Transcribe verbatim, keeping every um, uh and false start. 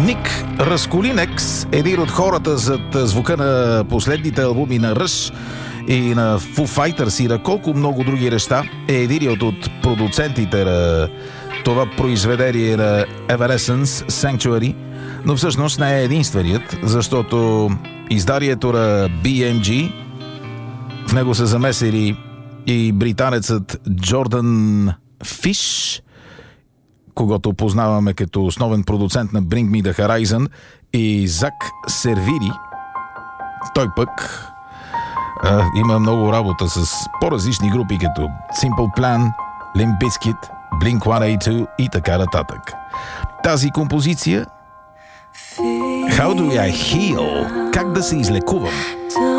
Ник Расколинекс, един от хората зад звука на последните албуми на Rush и на Foo Fighters и на колко много други неща, е един от продуцентите на това произведение на Evanescence, Sanctuary, но всъщност не е единственият, защото изданието на Би Ем Джи, в него са замесили и британецът Джордан Фиш, когото познаваме като основен продуцент на Bring Me The Horizon, и Зак Сервири. Той пък а, има много работа с по-различни групи, като Simple Plan, Limp Bizkit, Blink едно осем две и така нататък. Тази композиция How Do I Heal? Как да се излекувам?